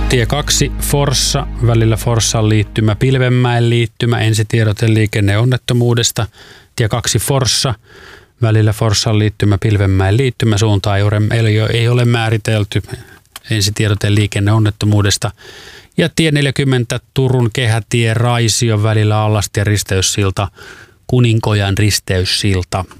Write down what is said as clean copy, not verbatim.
Tie 2 Forssa, välillä Forssan liittymä, Pilvenmäen liittymä, ensitiedote liikenneonnettomuudesta. Tie 2 Forssa, välillä Forssan liittymä, Pilvenmäen liittymä, suuntaa ei ole määritelty, ensitiedote liikenneonnettomuudesta. Ja tie 40 Turun kehätie Raision välillä Allastie risteyssilta, Kuninkojan risteyssilta.